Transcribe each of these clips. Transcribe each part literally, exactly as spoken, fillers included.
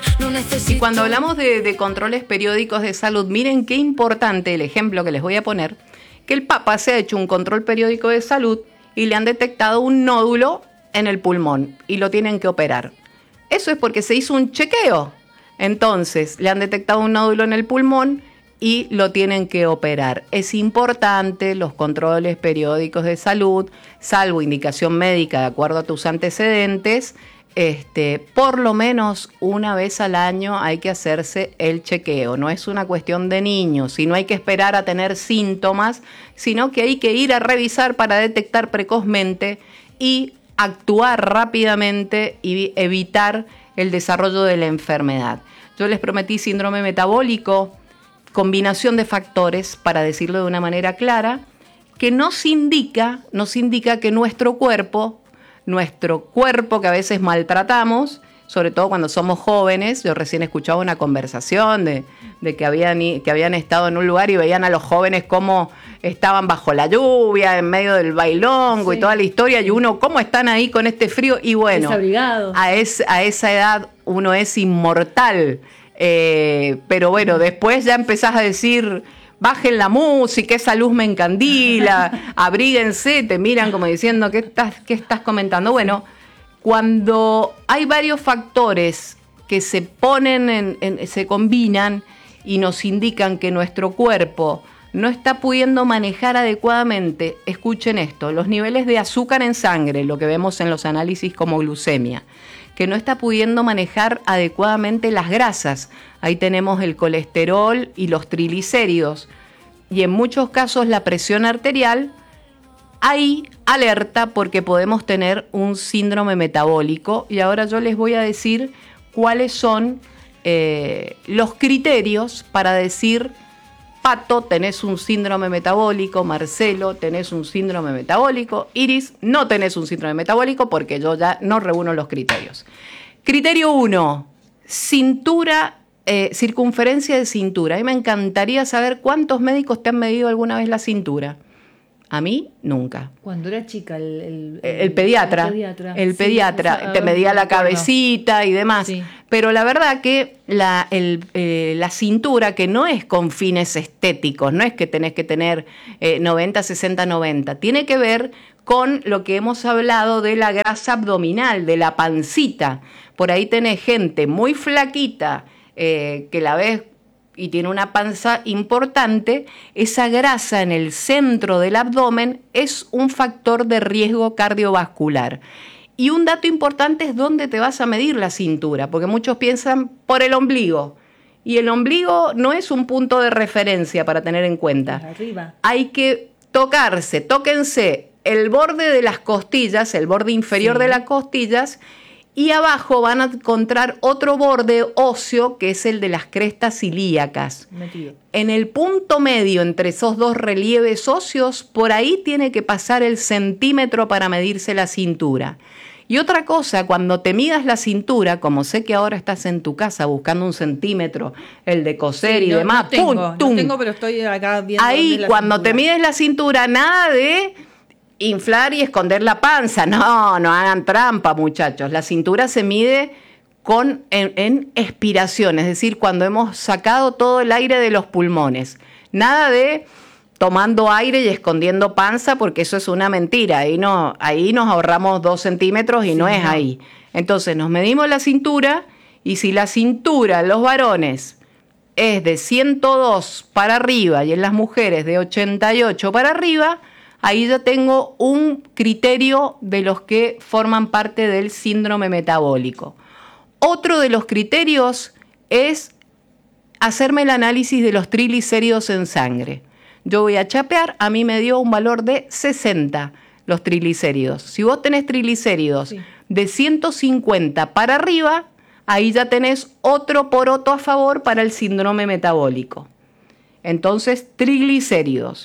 no necesito. Y cuando hablamos de, de controles periódicos de salud, miren qué importante el ejemplo que les voy a poner, que el Papa se ha hecho un control periódico de salud y le han detectado un nódulo en el pulmón y lo tienen que operar. Eso es porque se hizo un chequeo. Entonces, le han detectado un nódulo en el pulmón y lo tienen que operar. Es importante los controles periódicos de salud, salvo indicación médica de acuerdo a tus antecedentes, este, por lo menos una vez al año hay que hacerse el chequeo. No es una cuestión de niños, y no hay que esperar a tener síntomas, sino que hay que ir a revisar para detectar precozmente y actuar rápidamente y evitar el desarrollo de la enfermedad. Yo les prometí síndrome metabólico, combinación de factores, para decirlo de una manera clara, que nos indica, nos indica que nuestro cuerpo, nuestro cuerpo que a veces maltratamos, sobre todo cuando somos jóvenes. Yo recién escuchaba una conversación de, de que, habían, que habían estado en un lugar y veían a los jóvenes cómo estaban bajo la lluvia, en medio del bailongo, sí, y toda la historia, y uno, ¿cómo están ahí con este frío? Y bueno, a, es, a esa edad uno es inmortal. Eh, pero bueno, después ya empezás a decir, bajen la música, esa luz me encandila, abríguense, te miran como diciendo, ¿qué estás, qué estás comentando? Bueno, cuando hay varios factores que se ponen, en, en, se combinan y nos indican que nuestro cuerpo no está pudiendo manejar adecuadamente, escuchen esto, los niveles de azúcar en sangre, lo que vemos en los análisis como glucemia, que no está pudiendo manejar adecuadamente las grasas. Ahí tenemos el colesterol y los triglicéridos. Y en muchos casos la presión arterial. Hay alerta porque podemos tener un síndrome metabólico. Y ahora yo les voy a decir cuáles son eh, los criterios para decir, Pato, tenés un síndrome metabólico, Marcelo, tenés un síndrome metabólico, Iris, no tenés un síndrome metabólico, porque yo ya no reúno los criterios. Criterio uno, cintura, eh, circunferencia de cintura. A mí me encantaría saber cuántos médicos te han medido alguna vez la cintura. A mí, nunca. Cuando era chica, el, el, el, el pediatra, el pediatra, el pediatra sí, te medía la cabecita y demás. Sí. Pero la verdad que la, el, eh, la cintura, que no es con fines estéticos, no es que tenés que tener eh, noventa, sesenta, noventa, tiene que ver con lo que hemos hablado de la grasa abdominal, de la pancita. Por ahí tenés gente muy flaquita, eh, que la ves y tiene una panza importante. Esa grasa en el centro del abdomen es un factor de riesgo cardiovascular. Y un dato importante es dónde te vas a medir la cintura, porque muchos piensan por el ombligo. Y el ombligo no es un punto de referencia para tener en cuenta. Arriba. Hay que tocarse, tóquense el borde de las costillas, el borde inferior sí. de las costillas, y abajo van a encontrar otro borde óseo que es el de las crestas ilíacas. Metido. En el punto medio entre esos dos relieves óseos, por ahí tiene que pasar el centímetro para medirse la cintura. Y otra cosa, cuando te midas la cintura, como sé que ahora estás en tu casa buscando un centímetro, el de coser sí, y no, demás, no tengo, ¡pum! ¡tum! No tengo, pero estoy acá viendo. Ahí, cuando cintura. Te mides la cintura, nada de inflar y esconder la panza. No, no hagan trampa, muchachos. La cintura se mide con, en, en expiración, es decir, cuando hemos sacado todo el aire de los pulmones. Nada de tomando aire y escondiendo panza, porque eso es una mentira. Ahí, no, ahí nos ahorramos dos centímetros y sí, no es no. ahí. Entonces nos medimos la cintura, y si la cintura en los varones es de ciento dos para arriba y en las mujeres de ochenta y ocho para arriba, ahí ya tengo un criterio de los que forman parte del síndrome metabólico. Otro de los criterios es hacerme el análisis de los triglicéridos en sangre. Yo voy a chapear, a mí me dio un valor de sesenta los triglicéridos. Si vos tenés triglicéridos sí. de ciento cincuenta para arriba, ahí ya tenés otro poroto a favor para el síndrome metabólico. Entonces, triglicéridos.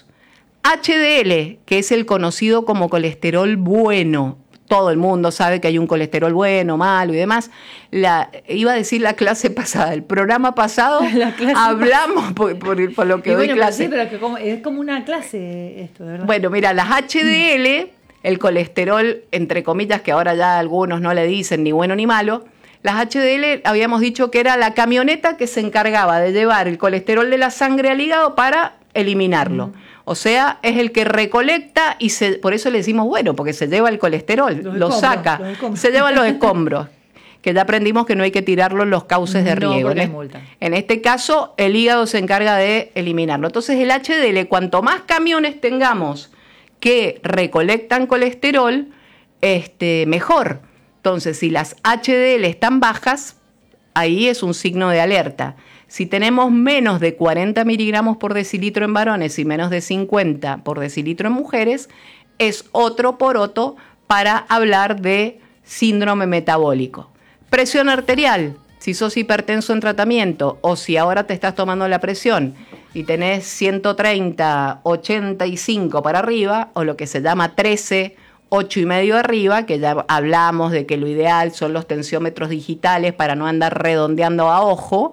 H D L, que es el conocido como colesterol bueno. Todo el mundo sabe que hay un colesterol bueno, malo y demás. La, iba a decir la clase pasada, el programa pasado hablamos por, por, por lo que y doy bueno, clase. Sí, pero que como, es como una clase esto, ¿verdad? Bueno, mira, las H D L, el colesterol, entre comillas, que ahora ya algunos no le dicen ni bueno ni malo, Las H D L habíamos dicho que era la camioneta que se encargaba de llevar el colesterol de la sangre al hígado para eliminarlo. Uh-huh. O sea, es el que recolecta y se, por eso le decimos, bueno, porque se lleva el colesterol, los lo escombros, saca, los se lleva los escombros, que ya aprendimos que no hay que tirarlo en los cauces de no, riego. En, es, en este caso, el hígado se encarga de eliminarlo. Entonces, el H D L, cuanto más camiones tengamos que recolectan colesterol, este, mejor. Entonces, si las H D L están bajas, ahí es un signo de alerta. Si tenemos menos de cuarenta miligramos por decilitro en varones y menos de cincuenta por decilitro en mujeres, es otro poroto para hablar de síndrome metabólico. Presión arterial, si sos hipertenso en tratamiento o si ahora te estás tomando la presión y tenés ciento treinta, ochenta y cinco para arriba, o lo que se llama trece, ocho y medio arriba, que ya hablamos de que lo ideal son los tensiómetros digitales para no andar redondeando a ojo.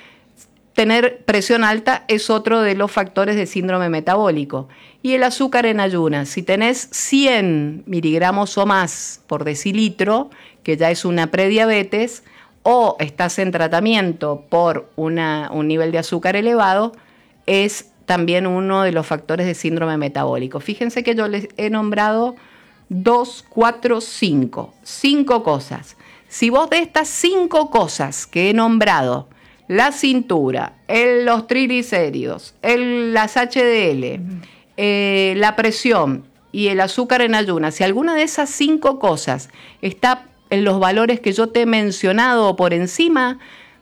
Tener presión alta es otro de los factores de síndrome metabólico. Y el azúcar en ayunas, si tenés cien miligramos o más por decilitro, que ya es una prediabetes, o estás en tratamiento por una, un nivel de azúcar elevado, es también uno de los factores de síndrome metabólico. Fíjense que yo les he nombrado dos, cuatro, cinco. Cinco cosas. Si vos de estas cinco cosas que he nombrado, la cintura, el, los triglicéridos, el, las H D L, uh-huh. eh, la presión y el azúcar en ayunas, si alguna de esas cinco cosas está en los valores que yo te he mencionado por encima,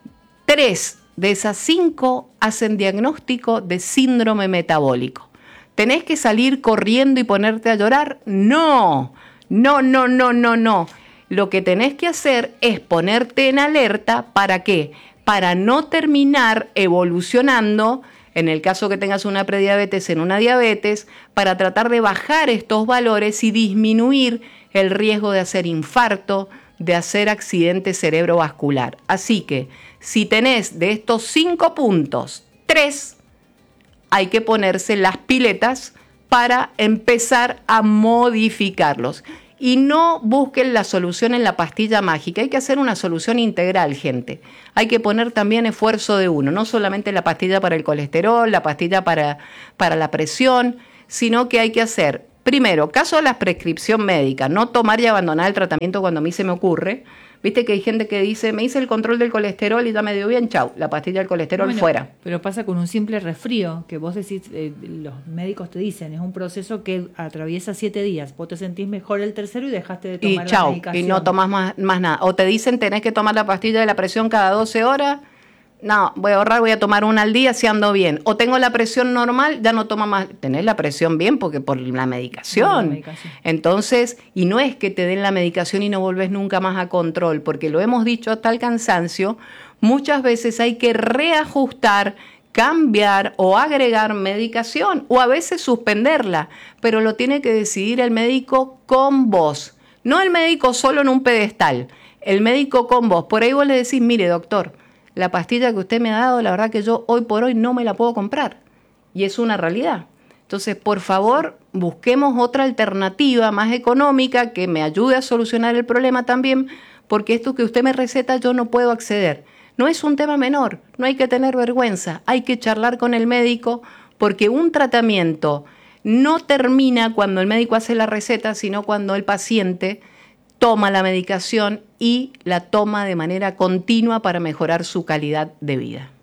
tres de esas cinco hacen diagnóstico de síndrome metabólico. ¿Tenés que salir corriendo y ponerte a llorar? No, no, no, no, no, no. Lo que tenés que hacer es ponerte en alerta. ¿Para qué? Para no terminar evolucionando, en el caso que tengas una prediabetes, en una diabetes, para tratar de bajar estos valores y disminuir el riesgo de hacer infarto, de hacer accidente cerebrovascular. Así que, si tenés de estos cinco puntos, tres, hay que ponerse las piletas para empezar a modificarlos. Y no busquen la solución en la pastilla mágica. Hay que hacer una solución integral, gente. Hay que poner también esfuerzo de uno, no solamente la pastilla para el colesterol, la pastilla para, para la presión, sino que hay que hacer, primero, caso a la prescripción médica, no tomar y abandonar el tratamiento cuando a mí se me ocurre. Viste que hay gente que dice, me hice el control del colesterol y ya me dio bien, chau, la pastilla del colesterol bueno, fuera. Pero pasa con un simple resfrío, que vos decís, eh, los médicos te dicen, es un proceso que atraviesa siete días. Vos te sentís mejor el tercero y dejaste de tomar y chau, la medicación. Y no tomás más, más nada. O te dicen, tenés que tomar la pastilla de la presión cada doce horas. No, voy a ahorrar, voy a tomar una al día si ando bien. O tengo la presión normal, ya no toma más. Tenés la presión bien porque por la medicación. No, la medicación. Entonces, y no es que te den la medicación y no volvés nunca más a control, porque lo hemos dicho hasta el cansancio, muchas veces hay que reajustar, cambiar o agregar medicación, o a veces suspenderla, pero lo tiene que decidir el médico con vos. No el médico solo en un pedestal, el médico con vos. Por ahí vos le decís, mire doctor, la pastilla que usted me ha dado, la verdad que yo hoy por hoy no me la puedo comprar. Y es una realidad. Entonces, por favor, busquemos otra alternativa más económica que me ayude a solucionar el problema también, porque esto que usted me receta yo no puedo acceder. No es un tema menor, no hay que tener vergüenza, hay que charlar con el médico, porque un tratamiento no termina cuando el médico hace la receta, sino cuando el paciente toma la medicación y la toma de manera continua para mejorar su calidad de vida.